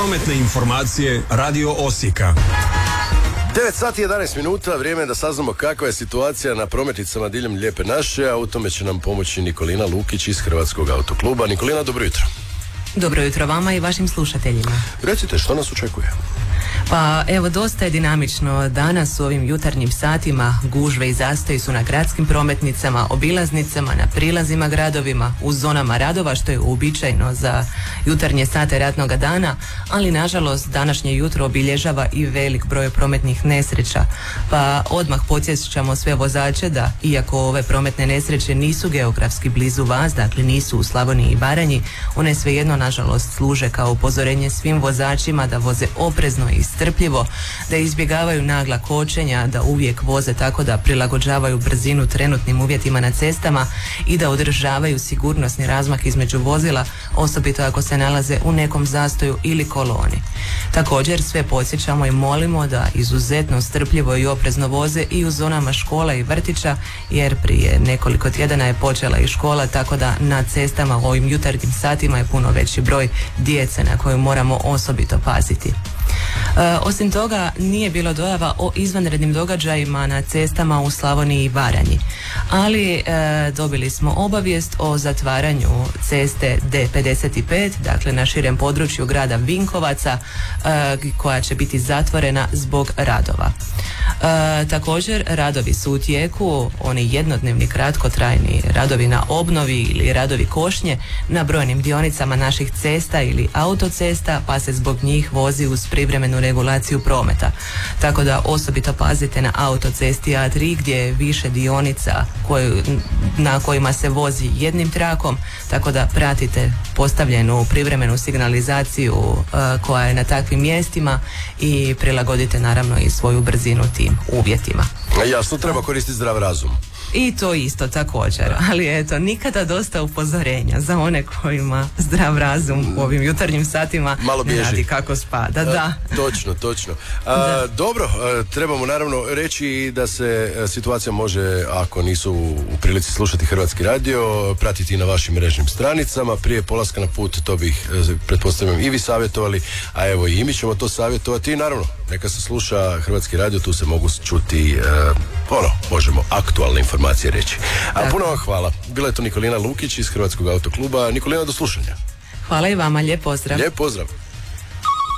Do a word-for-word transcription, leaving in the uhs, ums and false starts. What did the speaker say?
Prometne informacije Radio Osijeka. devet sati i jedanaest minuta, vrijeme je da saznamo kakva je situacija na prometnicama diljem Lijepe naše, a u tome će nam pomoći Nikolina Lukić iz Hrvatskog autokluba. Nikolina, dobro jutro. Dobro jutro vama i vašim slušateljima. Recite, što nas očekuje? Pa evo, dosta je dinamično danas u ovim jutarnjim satima. Gužve i zastoji su na gradskim prometnicama, obilaznicama, na prilazima gradovima, u zonama radova, što je uobičajeno za jutarnje sate radnog dana, ali nažalost današnje jutro obilježava i velik broj prometnih nesreća. Pa odmah podsjećamo sve vozače da, iako ove prometne nesreće nisu geografski blizu vas, dakle nisu u Slavoniji i Baranji, one svejedno nažalost služe kao upozorenje svim vozačima da voze oprezno i strpljivo, da izbjegavaju nagla kočenja, da uvijek voze tako da prilagođavaju brzinu trenutnim uvjetima na cestama i da održavaju sigurnosni razmak između vozila, osobito ako se nalaze u nekom zastoju ili koloni. Također sve podsjećamo i molimo da izuzetno strpljivo i oprezno voze i u zonama škola i vrtića, jer prije nekoliko tjedana je počela i škola, tako da na cestama u ovim jutarnjim satima je puno veći broj djece na koju moramo osobito paziti. E, osim toga, nije bilo dojava o izvanrednim događajima na cestama u Slavoniji i Baranji, ali e, dobili smo obavijest o zatvaranju ceste D pedeset pet, dakle na širem području grada Vinkovaca, e, koja će biti zatvorena zbog radova. E, također, radovi su u tijeku, oni jednodnevni kratkotrajni radovi na obnovi ili radovi košnje na brojnim dionicama naših cesta ili autocesta, pa se zbog njih vozi uz privremenu regulaciju prometa. Tako da osobito pazite na autocesti A tri gdje je više dionica koju, na kojima se vozi jednim trakom, tako da pratite postavljenu privremenu signalizaciju uh, koja je na takvim mjestima i prilagodite naravno i svoju brzinu tim uvjetima. Jasno, treba koristiti zdrav razum. I to isto također, ali eto, nikada dosta upozorenja za one kojima zdrav razum u ovim jutarnjim satima malo ne radi kako spada. Da. A, točno, točno. A, da. Dobro, a, trebamo naravno reći da se a, situacija može, ako nisu u prilici slušati Hrvatski radio, pratiti na vašim mrežnim stranicama. Prije polaska na put, to bih, a, pretpostavljam, i vi savjetovali, a evo i mi ćemo to savjetovati i naravno, neka se sluša Hrvatski radio, tu se mogu čuti, a, ono, možemo aktualne informacije reći. A puno vam hvala. Bila je to Nikolina Lukić iz Hrvatskog autokluba. Nikolina, do slušanja. Hvala i vama, lijep pozdrav. Lijep pozdrav.